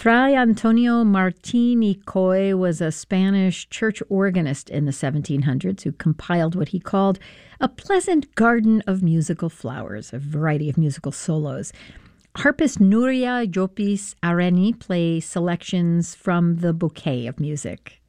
Fray Antonio Martín y Coy was a Spanish church organist in the 1700s who compiled what he called a pleasant garden of musical flowers, a variety of musical solos. Harpist Nuria Llopis Areni plays selections from the bouquet of music.